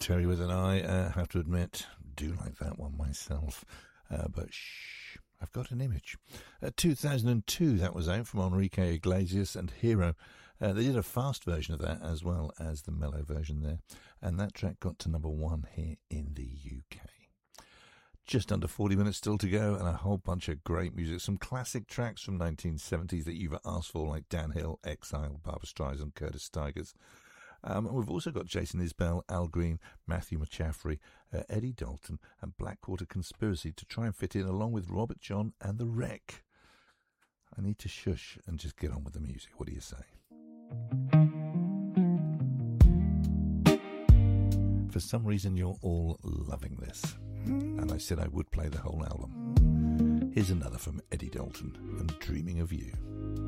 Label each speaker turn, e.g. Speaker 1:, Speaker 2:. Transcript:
Speaker 1: Terry with an I have to admit, do like that one myself. But shh, I've got an image. 2002, that was out from Enrique Iglesias and Hero. They did a fast version of that as well as the mellow version there. And that track got to number 1 here in the UK. Just under 40 minutes still to go, and a whole bunch of great music. Some classic tracks from 1970s that you've asked for, like Dan Hill, Exile, Barbra Streisand, Curtis Stigers. We've also got Jason Isbell, Al Green, Matthew McCaffrey, Eddie Dalton, and Blackwater Conspiracy to try and fit in, along with Robert John and The Wreck. I need to shush and just get on with the music. What do you say? For some reason, you're all loving this. And I said I would play the whole album. Here's another from Eddie Dalton and Dreaming of You.